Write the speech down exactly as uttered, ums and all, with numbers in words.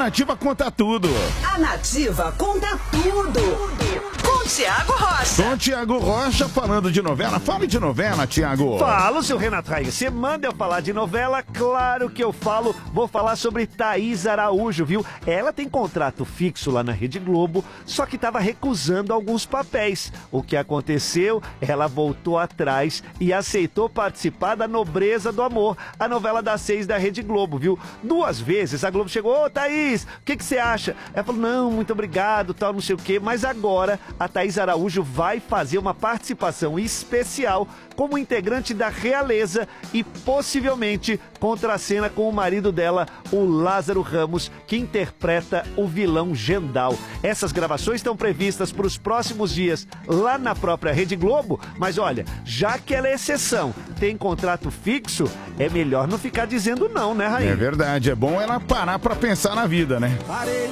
Nativa conta tudo. A Nativa conta tudo. Com Tiago Rocha. Com Tiago Rocha falando de novela. Fale de novela, Tiago. Falo, seu Renato Raio. Você manda eu falar de novela? Claro que eu falo. Vou falar sobre Thaís Araújo, viu? Ela tem contrato fixo lá na Rede Globo, só que estava recusando alguns papéis. O que aconteceu? Ela voltou atrás e aceitou participar da Nobreza do Amor, a novela das seis da Rede Globo, viu? Duas vezes a Globo chegou: ô Thaís, o que que você acha? Ela falou: não, muito obrigado, tal, não sei o quê. Mas agora a Thaís Araújo vai fazer uma participação especial como integrante da realeza e possivelmente contracena com o marido dela, o Lázaro Ramos, que interpreta o vilão Gendal. Essas gravações estão previstas para os próximos dias lá na própria Rede Globo, mas olha, já que ela é exceção, tem contrato fixo, é melhor não ficar dizendo não, né, Rainha? É verdade, é bom ela parar pra pensar na vida, né? Parei